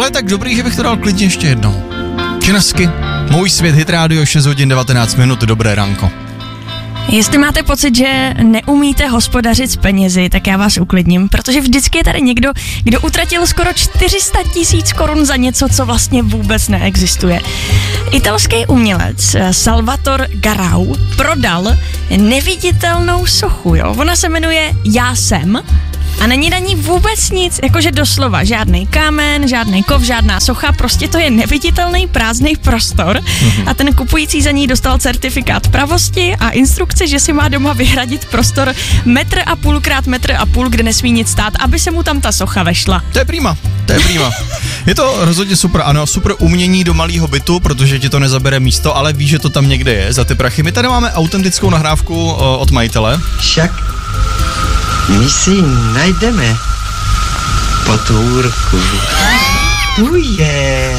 Tohle je tak dobrý, že bych to dal klidně ještě jednou. Kinesky, Můj svět, Hit Radio, 6 hodin 19 minut, dobré ránko. Jestli máte pocit, že neumíte hospodařit s penězi, tak já vás uklidním, protože vždycky je tady někdo, kdo utratil skoro 400 000 korun za něco, co vlastně vůbec neexistuje. Italský umělec Salvatore Garau prodal neviditelnou sochu, jo? Ona se jmenuje Já jsem a není na ní vůbec nic, jakože doslova žádný kámen, žádný kov, žádná socha, prostě to je neviditelný prázdný prostor a ten kupující za ní dostal certifikát pravosti a instrukce, že si má doma vyhradit prostor 1,5 x 1,5 m, kde nesmí nic stát, aby se mu tam ta socha vešla. To je prima. Je to rozhodně super, ano, super umění do malého bytu, protože ti to nezabere místo, ale víš, že to tam někde je za ty prachy. My tady máme autentickou nahrávku od majitele. Však my si ji najdeme, potvůrku. Tu je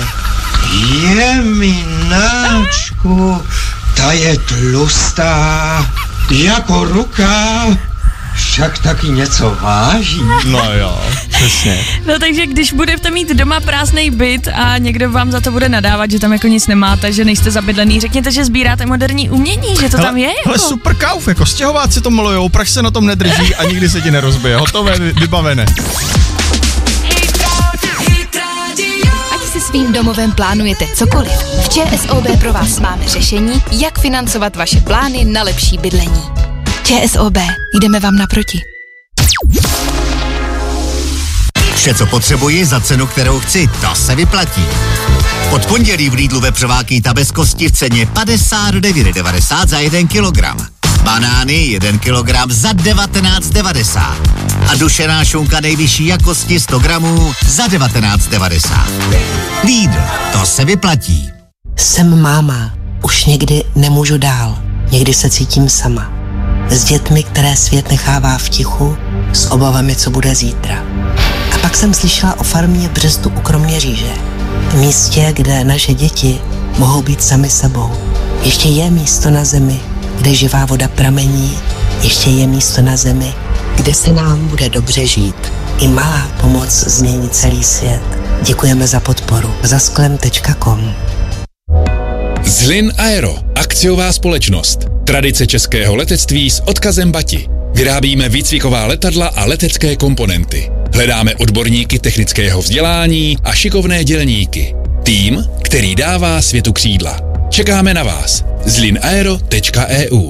mináčku, ta je tlustá, jako ruka, však taky něco váží. No jo, přesně. No takže když budete mít doma prázdnej byt a někdo vám za to bude nadávat, že tam jako nic nemáte, že nejste zabydlený, řekněte, že sbíráte moderní umění, že to tam je. Jako. Hele, super kauf, jako stěhováci to malujou, prach se na tom nedrží a nikdy se ti nerozbije. Hotové, vybavené. Ať si svým domovem plánujete cokoliv, v ČSOB pro vás máme řešení, jak financovat vaše plány na lepší bydlení. ČSOB, jdeme vám naproti. Vše, co potřebuji za cenu, kterou chci, to se vyplatí. Od pondělí v Lidlu vepřováky bez kosti v ceně 59,90 za 1 kilogram. Banány 1 kilogram za 19,90. A dušená šunka nejvyšší jakosti 100 gramů za 19,90. Lidl, to se vyplatí. Jsem máma. Už někdy nemůžu dál. Někdy se cítím sama. S dětmi, které svět nechává v tichu, s obavami, co bude zítra. A pak jsem slyšela o farmě v Břestu u Kroměříže. Místě, kde naše děti mohou být sami sebou. Ještě je místo na zemi, kde živá voda pramení. Ještě je místo na zemi, kde se nám bude dobře žít. I malá pomoc změní celý svět. Děkujeme za podporu. Zasklem.com. Zlin Aero, akciová společnost. Tradice českého letectví s odkazem Bati. Vyrábíme výcviková letadla a letecké komponenty. Hledáme odborníky technického vzdělání a šikovné dělníky. Tým, který dává světu křídla. Čekáme na vás. zlinaero.eu.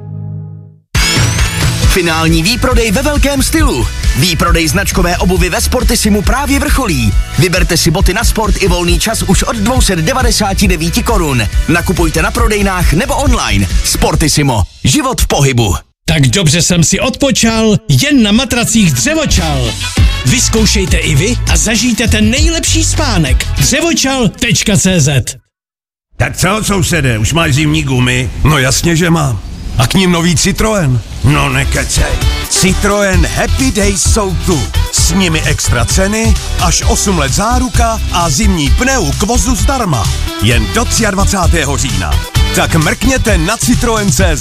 Finální výprodej ve velkém stylu. Výprodej značkové obuvy ve Sportissimu právě vrcholí. Vyberte si boty na sport i volný čas už od 299 korun. Nakupujte na prodejnách nebo online. Sportissimo. Život v pohybu. Tak dobře jsem si odpočal, jen na matracích Dřevočal. Vyzkoušejte i vy a zažijte ten nejlepší spánek. Dřevočal.cz. Tak co, sousede, už máš zimní gumy? No jasně, že mám. A k ním nový Citroën? No nekecej. Citroën Happy Days jsou tu. S nimi extra ceny, až 8 let záruka a zimní pneu k vozu zdarma. Jen do 23. října. Tak mrkněte na Citroën.cz.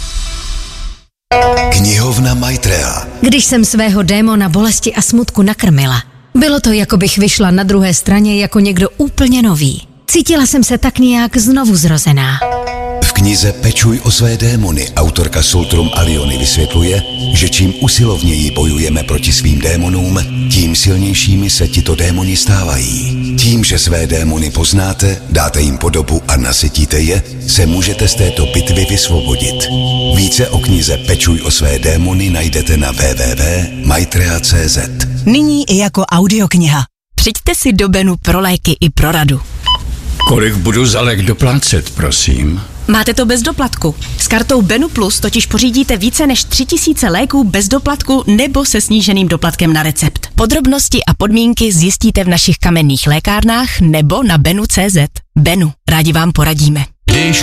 Knihovna Maitreya. Když jsem svého démona bolesti a smutku nakrmila, bylo to, jako bych vyšla na druhé straně jako někdo úplně nový. Cítila jsem se tak nějak znovu zrozená. V knize Pečuj o své démony autorka Sultrum Aliony vysvětluje, že čím usilovněji bojujeme proti svým démonům, tím silnějšími se tito démoni stávají. Tím, že své démony poznáte, dáte jim podobu a nasytíte je, se můžete z této bitvy vysvobodit. Více o knize Pečuj o své démony najdete na www.maitreya.cz. Nyní i jako audiokniha. Přijďte si do Benu pro léky i pro radu. Kolik budu za lék doplácet, prosím? Máte to bez doplatku. S kartou Benu Plus totiž pořídíte více než 3000 léků bez doplatku nebo se sníženým doplatkem na recept. Podrobnosti a podmínky zjistíte v našich kamenných lékárnách nebo na benu.cz. Benu, rádi vám poradíme. Když